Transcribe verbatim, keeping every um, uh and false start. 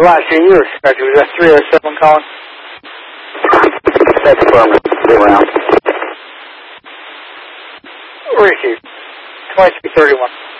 last year you were expected. Was that three oh seven calling? That's from around. Received. twenty-three thirty-one.